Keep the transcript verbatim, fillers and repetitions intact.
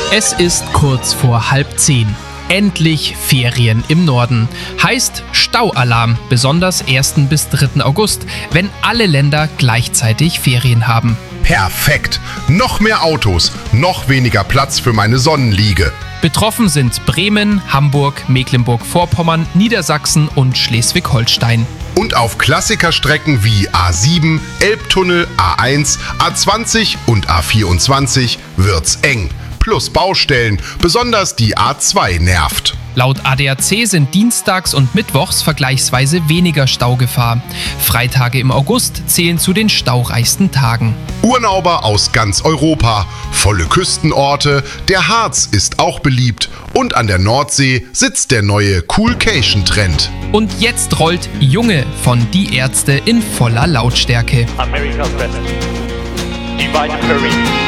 Es ist kurz vor halb zehn. Endlich Ferien im Norden. Heißt Staualarm, besonders ersten bis dritten August, wenn alle Länder gleichzeitig Ferien haben. Perfekt! Noch mehr Autos, noch weniger Platz für meine Sonnenliege. Betroffen sind Bremen, Hamburg, Mecklenburg-Vorpommern, Niedersachsen und Schleswig-Holstein. Und auf Klassikerstrecken wie A sieben, Elbtunnel, A eins, A zwanzig und A vierundzwanzig wird's eng. Plus Baustellen, besonders die A zwei nervt. Laut A D A C sind dienstags und mittwochs vergleichsweise weniger Staugefahr. Freitage im August zählen zu den staureichsten Tagen. Urlauber aus ganz Europa, volle Küstenorte, der Harz ist auch beliebt und an der Nordsee sitzt der neue Coolcation-Trend. Und jetzt rollt Junge von Die Ärzte in voller Lautstärke. America's best. Divine Curry.